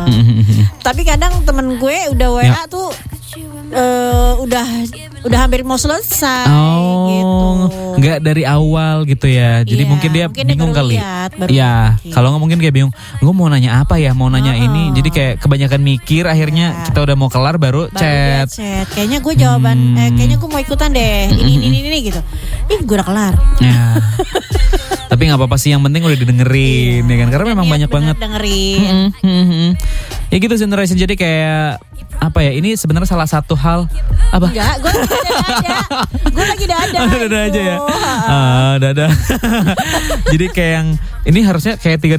Tapi kadang temen gue udah WA tuh udah hampir mau selesai gitu. Nggak dari awal gitu ya. Jadi mungkin dia bingung kali. Iya, kalau nggak mungkin kayak bingung. Gue mau nanya apa ya? Mau nanya ini. Jadi kayak kebanyakan mikir. Akhirnya kita udah mau kelar baru chat. Kayaknya gue jawaban. Kayaknya gue mau ikutan deh. Ini gitu. Gue udah kelar. Ya. Tapi nggak apa-apa sih. Yang penting udah didengerin, ya kan? Karena memang banyak banget. Dengerin. Ya gitu generation. Jadi kayak apa ya? Ini sebenarnya salah satu hal apa? Enggak, gue lagi dada. Dada aja ya. Dada. Jadi kayak yang ini harusnya kayak 3